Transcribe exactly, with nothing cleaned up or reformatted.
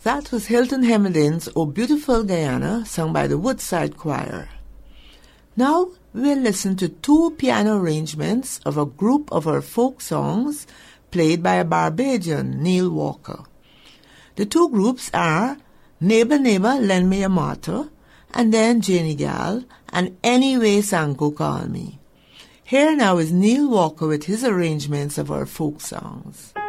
That was Hilton Hemedin's O Beautiful Guyana, sung by the Woodside Choir. Now we'll listen to two piano arrangements of a group of our folk songs played by a Barbadian, Neil Walker. The two groups are Neighbor Neighbor Lend Me Your Martyr, and then Janie Gal and Anyway Sanko Call Me. Here now is Neil Walker with his arrangements of our folk songs.